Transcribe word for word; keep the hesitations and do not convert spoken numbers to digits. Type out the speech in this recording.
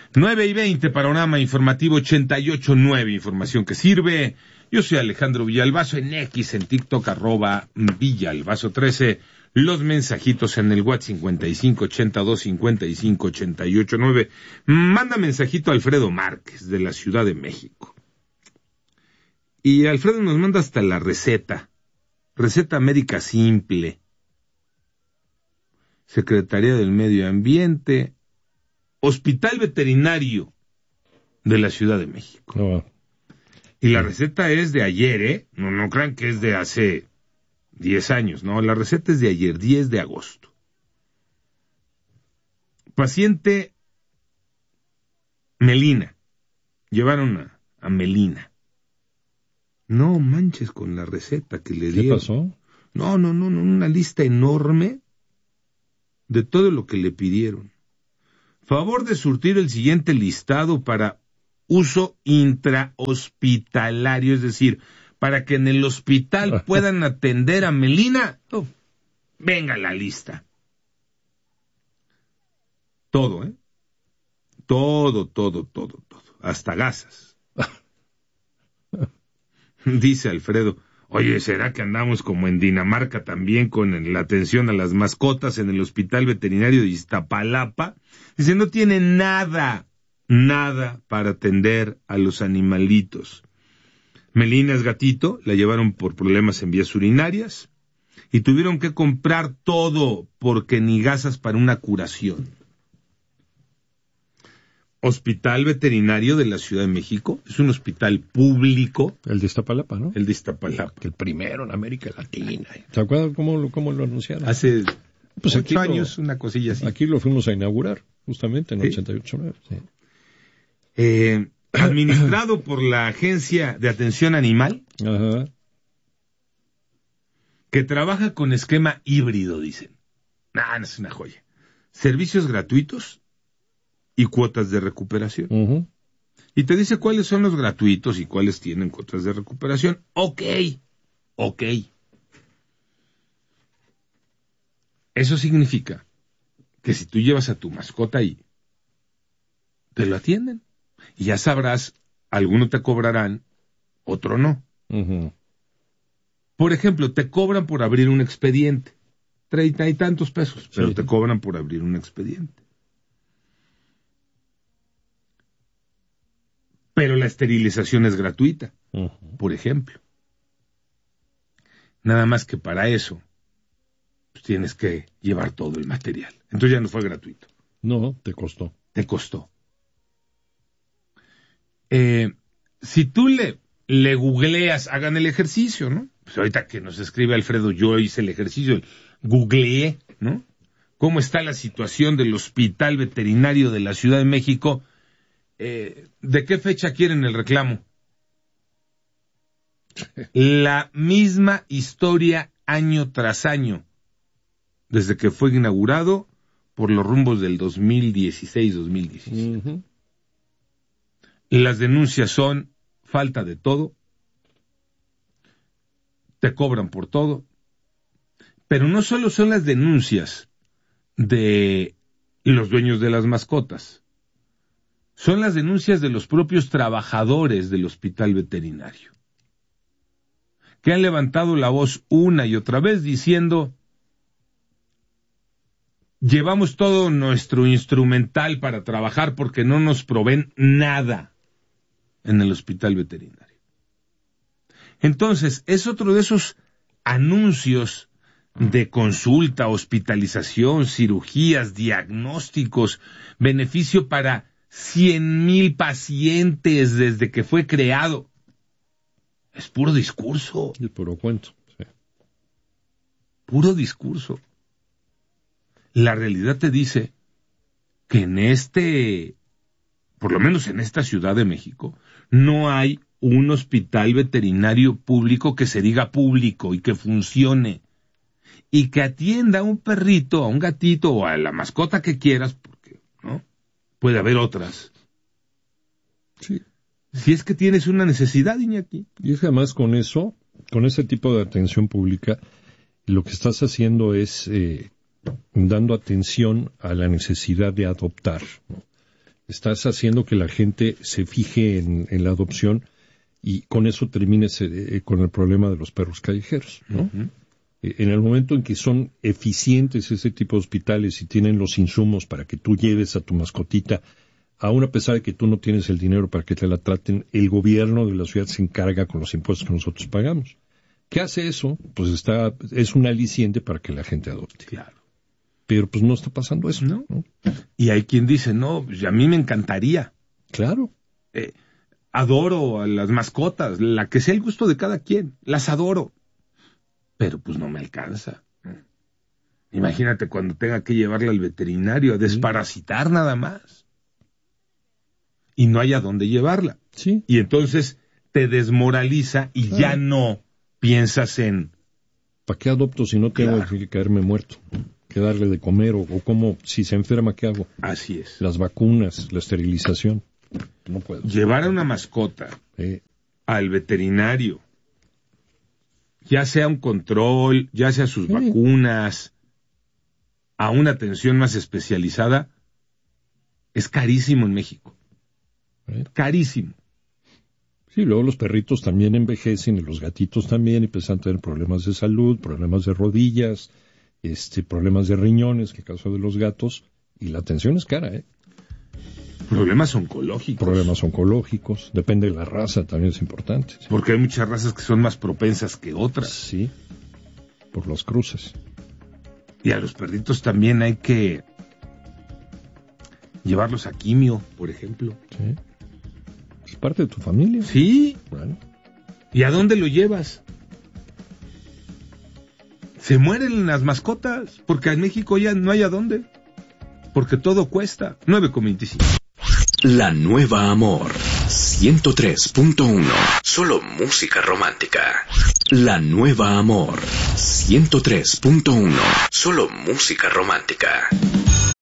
nueve y veinte, Panorama Informativo ochenta y ocho punto nueve, información que sirve. Yo soy Alejandro Villalbazo, en X, en TikTok, arroba Villalbazo trece. Los mensajitos en el WhatsApp cincuenta y cinco ochenta y dos cincuenta y cinco ochenta y ocho nueve. Manda mensajito a Alfredo Márquez, de la Ciudad de México. Y Alfredo nos manda hasta la receta. Receta médica simple. Secretaría del Medio Ambiente. Hospital Veterinario de la Ciudad de México. Oh. Y la receta es de ayer, ¿eh? No, no crean que es de hace diez años, no. La receta es de ayer, diez de agosto. Paciente Melina. Llevaron a, a Melina. No manches con la receta que le dieron. ¿Qué pasó? No, no, no, no, una lista enorme de todo lo que le pidieron. Favor de surtir el siguiente listado para uso intrahospitalario, es decir, para que en el hospital puedan atender a Melina. Oh, venga la lista. Todo, ¿eh? Todo, todo, todo, todo. Hasta gasas. Dice Alfredo, oye, ¿será que andamos como en Dinamarca también con la atención a las mascotas en el Hospital Veterinario de Iztapalapa? Dice, no tiene nada, nada para atender a los animalitos. Melina es gatito, la llevaron por problemas en vías urinarias y tuvieron que comprar todo porque ni gasas para una curación. Hospital Veterinario de la Ciudad de México, es un hospital público. El de Iztapalapa, ¿no? El de Iztapalapa. El primero en América Latina. ¿Se acuerdan cómo, cómo lo anunciaron? Hace pues ocho años, lo, una cosilla así. Aquí lo fuimos a inaugurar, justamente en ¿Sí? ochenta y ocho nueve. Sí. Eh, administrado por la Agencia de Atención Animal. Ajá. Que trabaja con esquema híbrido, dicen. Nah, no es una joya. Servicios gratuitos y cuotas de recuperación. Uh-huh. Y te dice cuáles son los gratuitos y cuáles tienen cuotas de recuperación. Ok, ok. Eso significa que si tú llevas a tu mascota ahí, te lo atienden. Y ya sabrás, alguno te cobrarán, otro no. Uh-huh. Por ejemplo, te cobran por abrir un expediente. Treinta y tantos pesos, pero sí, te cobran por abrir un expediente. Pero la esterilización es gratuita, uh-huh. por ejemplo. Nada más que para eso, pues tienes que llevar todo el material. Entonces ya no fue gratuito. No, te costó. Te costó. Eh, si tú le, le googleas, hagan el ejercicio, ¿no? Pues ahorita que nos escribe Alfredo, yo hice el ejercicio, googleé, ¿no? ¿Cómo está la situación del Hospital Veterinario de la Ciudad de México? Eh, ¿De qué fecha quieren el reclamo? La misma historia año tras año, desde que fue inaugurado por los rumbos del dos mil dieciséis dos mil diecisiete. Uh-huh. Las denuncias son falta de todo, te cobran por todo, pero no solo son las denuncias de los dueños de las mascotas, son las denuncias de los propios trabajadores del hospital veterinario, que han levantado la voz una y otra vez diciendo, llevamos todo nuestro instrumental para trabajar porque no nos proveen nada en el hospital veterinario. Entonces, es otro de esos anuncios de consulta, hospitalización, cirugías, diagnósticos, beneficio para cien mil pacientes desde que fue creado. Es puro discurso. Y puro cuento. Sí. Puro discurso. La realidad te dice que en este, por lo menos en esta Ciudad de México, no hay un hospital veterinario público que se diga público y que funcione y que atienda a un perrito, a un gatito o a la mascota que quieras, porque no puede haber otras. Sí. Si es que tienes una necesidad, Iñaki. Y es que además con eso, con ese tipo de atención pública, lo que estás haciendo es eh, dando atención a la necesidad de adoptar, ¿no? Estás haciendo que la gente se fije en, en la adopción y con eso termines eh, con el problema de los perros callejeros, ¿no? Uh-huh. Eh, en el momento en que son eficientes ese tipo de hospitales y tienen los insumos para que tú lleves a tu mascotita, aún a pesar de que tú no tienes el dinero para que te la traten, el gobierno de la ciudad se encarga con los impuestos que nosotros pagamos. ¿Qué hace eso? Pues está, es un aliciente para que la gente adopte. Claro. Pero pues no está pasando eso, ¿no? ¿no? Y hay quien dice, no, pues a mí me encantaría. Claro. Eh, adoro a las mascotas, la que sea el gusto de cada quien, las adoro. Pero pues no me alcanza. Imagínate cuando tenga que llevarla al veterinario a desparasitar nada más. Y no hay a dónde llevarla. Sí. Y entonces te desmoraliza y claro. ya no piensas en... ¿Para qué adopto si no tengo Claro. que caerme muerto? ¿Qué darle de comer? O, o cómo, si se enferma, ¿qué hago? Así es. Las vacunas, la esterilización. No puedo. Llevar a una mascota Eh, al veterinario, ya sea un control, ya sea sus Sí. vacunas, a una atención más especializada, es carísimo en México. eh. Carísimo. Sí, luego los perritos también envejecen y los gatitos también y empiezan a tener problemas de salud, problemas de rodillas, este, problemas de riñones, que caso de los gatos, y la atención es cara, ¿eh? Problemas oncológicos. Problemas oncológicos, depende de la raza, también es importante. ¿Sí? Porque hay muchas razas que son más propensas que otras. Sí, por los cruces. Y a los perritos también hay que llevarlos a quimio, por ejemplo. Sí. Es parte de tu familia. Sí. Bueno. ¿Y a dónde lo llevas? Se mueren las mascotas, porque en México ya no hay a dónde. Porque todo cuesta. nueve con veinticinco. La Nueva Amor, ciento tres punto uno. Solo música romántica. La Nueva Amor, ciento tres punto uno. Solo música romántica.